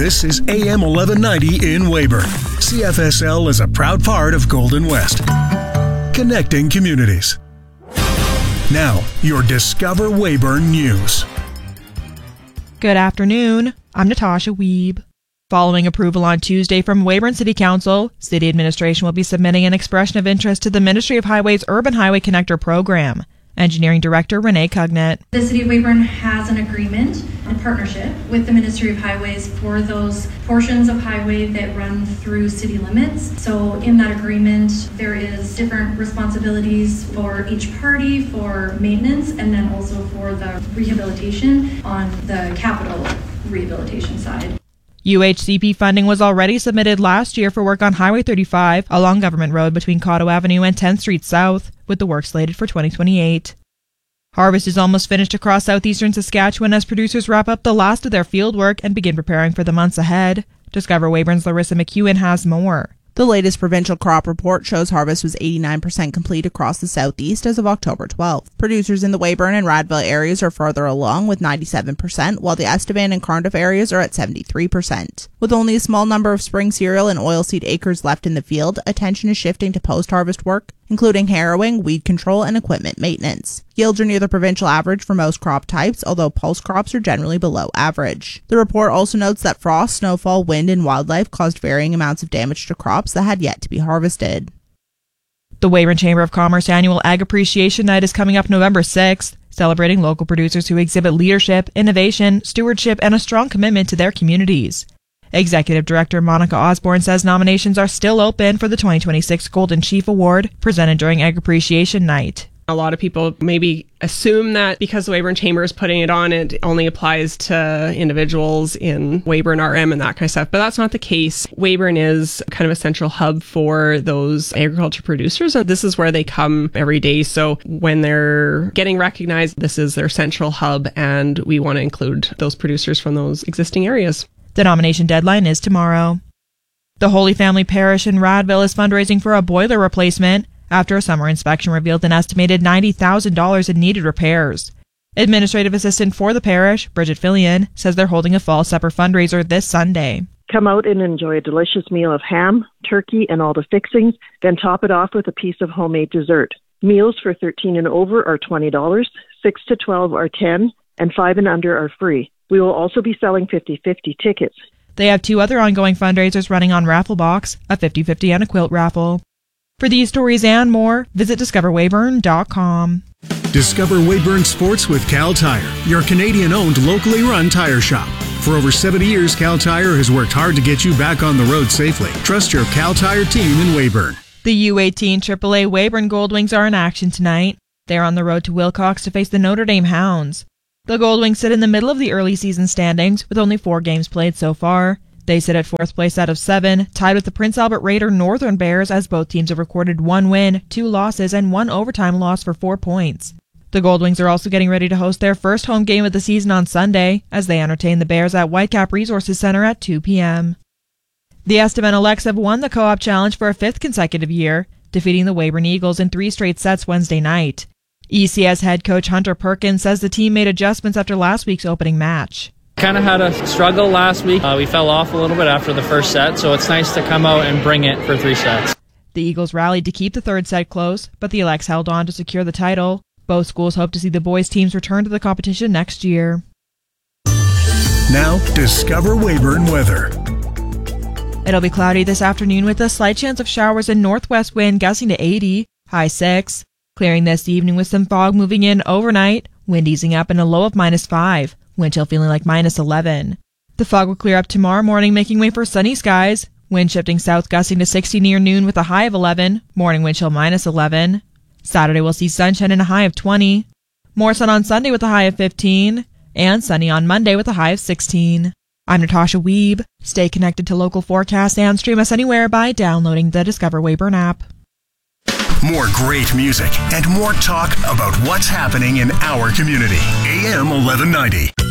This is AM 1190 in Weyburn. CFSL is a proud part of Golden West. Connecting communities. Now, your Discover Weyburn News. Good afternoon. I'm Natasha Wiebe. Following approval on Tuesday from Weyburn City Council, City Administration will be submitting an expression of interest to the Ministry of Highways Urban Highway Connector Program. Engineering Director Renee Cugnet. The City of Weyburn has an agreement, a partnership with the Ministry of Highways for those portions of highway that run through city limits. So in that agreement, there is different responsibilities for each party for maintenance and then also for the rehabilitation on the capital rehabilitation side. UHCP funding was already submitted last year for work on Highway 35 along Government Road between Cotto Avenue and 10th Street South, with the work slated for 2028. Harvest is almost finished across southeastern Saskatchewan as producers wrap up the last of their field work and begin preparing for the months ahead. Discover Weyburn's Larissa McEwen has more. The latest provincial crop report shows harvest was 89% complete across the southeast as of October 12th. Producers in the Weyburn and Radville areas are further along with 97%, while the Estevan and Cardiff areas are at 73%. With only a small number of spring cereal and oilseed acres left in the field, attention is shifting to post-harvest work, including harrowing, weed control, and equipment maintenance. Yields are near the provincial average for most crop types, although pulse crops are generally below average. The report also notes that frost, snowfall, wind, and wildlife caused varying amounts of damage to crops that had yet to be harvested. The Weyburn Chamber of Commerce annual Ag Appreciation Night is coming up November 6th, celebrating local producers who exhibit leadership, innovation, stewardship, and a strong commitment to their communities. Executive Director Monica Osborne says nominations are still open for the 2026 Golden Chief Award, presented during Ag Appreciation Night. A lot of people maybe assume that because the Weyburn Chamber is putting it on, it only applies to individuals in Weyburn RM and that kind of stuff, but that's not the case. Weyburn is kind of a central hub for those agriculture producers, and this is where they come every day. So when they're getting recognized, this is their central hub, and we want to include those producers from those existing areas. The nomination deadline is tomorrow. The Holy Family Parish in Radville is fundraising for a boiler replacement after a summer inspection revealed an estimated $90,000 in needed repairs. Administrative assistant for the parish, Bridget Fillion, says they're holding a fall supper fundraiser this Sunday. Come out and enjoy a delicious meal of ham, turkey, and all the fixings, then top it off with a piece of homemade dessert. Meals for 13 and over are $20, 6 to 12 are $10, and 5 and under are free. We will also be selling 50-50 tickets. They have 2 other ongoing fundraisers running on Rafflebox, a 50-50 and a quilt raffle. For these stories and more, visit discoverweyburn.com. Discover Weyburn Sports with Cal Tire, your Canadian-owned, locally run tire shop. For over 70 years, Cal Tire has worked hard to get you back on the road safely. Trust your Cal Tire team in Weyburn. The U18 AAA Weyburn Goldwings are in action tonight. They're on the road to Wilcox to face the Notre Dame Hounds. The Goldwings sit in the middle of the early season standings with only 4 games played so far. They sit at 4th place out of 7, tied with the Prince Albert Raider Northern Bears, as both teams have recorded 1 win, 2 losses, and 1 overtime loss for 4 points. The Goldwings are also getting ready to host their first home game of the season on Sunday, as they entertain the Bears at Whitecap Resources Center at 2 p.m. The Estevan Elects have won the Co-op Challenge for a 5th consecutive year, defeating the Weyburn Eagles in 3 straight sets Wednesday night. ECS head coach Hunter Perkins says the team made adjustments after last week's opening match. Kind of had a struggle last week. We fell off a little bit after the first set, so it's nice to come out and bring it for 3 sets. The Eagles rallied to keep the 3rd set close, but the Elects held on to secure the title. Both schools hope to see the boys' teams return to the competition next year. Now, Discover Weyburn weather. It'll be cloudy this afternoon with a slight chance of showers and northwest wind gusting to 80, high 6. Clearing this evening with some fog moving in overnight, wind easing up and a low of -5, wind chill feeling like -11. The fog will clear up tomorrow morning, making way for sunny skies, wind shifting south gusting to 60 near noon with a high of 11, morning wind chill -11. Saturday will see sunshine and a high of 20. More sun on Sunday with a high of 15, and sunny on Monday with a high of 16. I'm Natasha Wiebe. Stay connected to local forecasts and stream us anywhere by downloading the Discover Weyburn app. More great music and more talk about what's happening in our community. AM 1190.